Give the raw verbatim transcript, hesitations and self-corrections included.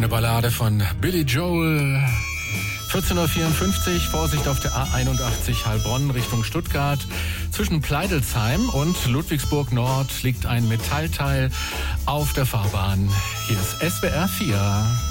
Eine Ballade von Billy Joel. vierzehn Uhr vierundfünfzig, Vorsicht auf der A einundachtzig Heilbronn Richtung Stuttgart. Zwischen Pleidelsheim und Ludwigsburg Nord liegt ein Metallteil auf der Fahrbahn. Hier ist S W R vier.